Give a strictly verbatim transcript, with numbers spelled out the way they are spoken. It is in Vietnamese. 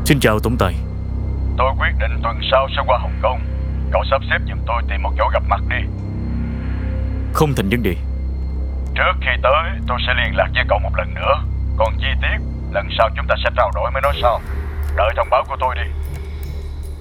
Xin chào tổng tài. Tôi quyết định tuần sau sẽ qua Hồng Kông. Cậu sắp xếp giùm tôi tìm một chỗ gặp mặt đi. Không thành vấn đề. Trước khi tới tôi sẽ liên lạc với cậu một lần nữa. Còn chi tiết lần sau chúng ta sẽ trao đổi mới nói sau. Đợi thông báo của tôi đi.